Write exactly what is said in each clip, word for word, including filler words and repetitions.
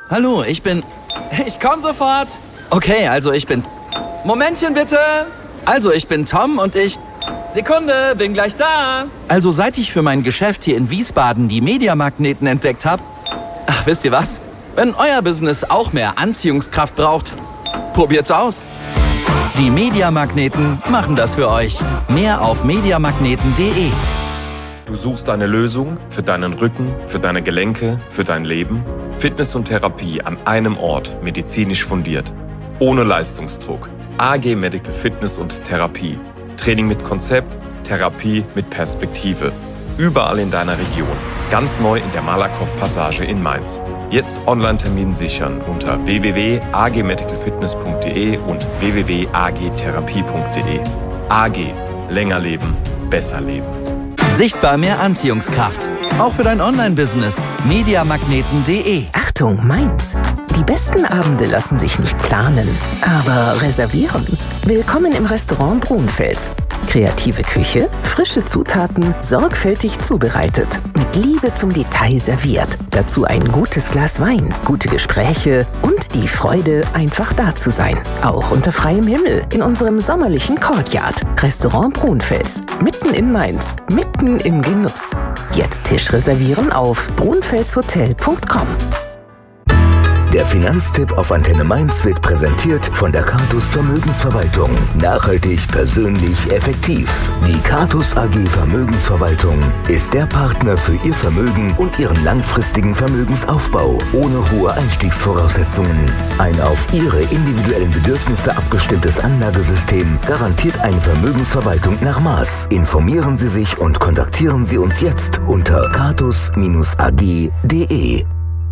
Hallo, ich bin... Ich komm sofort. Okay, also ich bin... Momentchen bitte. Also ich bin Tom und ich... Sekunde, bin gleich da. Also seit ich für mein Geschäft hier in Wiesbaden die Mediamagneten entdeckt habe... Ach, wisst ihr was? Wenn euer Business auch mehr Anziehungskraft braucht, probiert's aus. Die Mediamagneten machen das für euch. Mehr auf mediamagneten punkt de. Du suchst eine Lösung für deinen Rücken, für deine Gelenke, für dein Leben? Fitness und Therapie an einem Ort, medizinisch fundiert. Ohne Leistungsdruck. A G Medical Fitness und Therapie. Training mit Konzept, Therapie mit Perspektive. Überall in deiner Region. Ganz neu in der Malakow-Passage in Mainz. Jetzt Online-Termin sichern unter w w w punkt a g medical fitness punkt de und w w w punkt a g therapie punkt de. A G. Länger leben, besser leben. Sichtbar mehr Anziehungskraft. Auch für dein Online-Business. mediamagneten punkt de. Achtung, Mainz. Die besten Abende lassen sich nicht planen, aber reservieren. Willkommen im Restaurant Brunfels. Kreative Küche, frische Zutaten, sorgfältig zubereitet, mit Liebe zum Detail serviert. Dazu ein gutes Glas Wein, gute Gespräche und die Freude, einfach da zu sein. Auch unter freiem Himmel in unserem sommerlichen Courtyard. Restaurant Brunfels, mitten in Mainz, mitten im Genuss. Jetzt Tisch reservieren auf brunfelshotel punkt com. Der Finanztipp auf Antenne Mainz wird präsentiert von der Catus Vermögensverwaltung. Nachhaltig, persönlich, effektiv. Die Catus A G Vermögensverwaltung ist der Partner für Ihr Vermögen und Ihren langfristigen Vermögensaufbau ohne hohe Einstiegsvoraussetzungen. Ein auf Ihre individuellen Bedürfnisse abgestimmtes Anlagesystem garantiert eine Vermögensverwaltung nach Maß. Informieren Sie sich und kontaktieren Sie uns jetzt unter catus a g punkt de.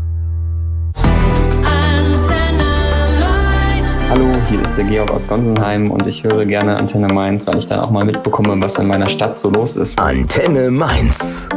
Hallo, hier ist der Georg aus Gonsenheim und ich höre gerne Antenne Mainz, weil ich dann auch mal mitbekomme, was in meiner Stadt so los ist. Antenne Mainz.